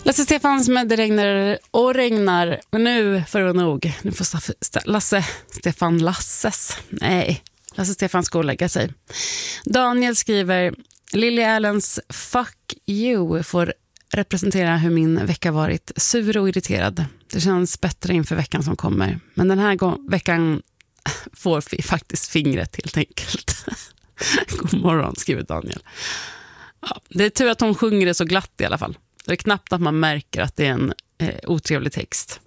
Lasse Stefans med Det regnar och regnar. Men nu får det nog. Nu får Lasse Stefans gå och lägga sig. Daniel skriver: Lily Allens Fuck You får representera hur min vecka varit sur och irriterad. Det känns bättre inför veckan som kommer. Men den här veckan får vi faktiskt fingret helt enkelt. God morgon, skriver Daniel. Ja, det är tur att hon sjunger det så glatt i alla fall. Det är knappt att man märker att det är en otrevlig text.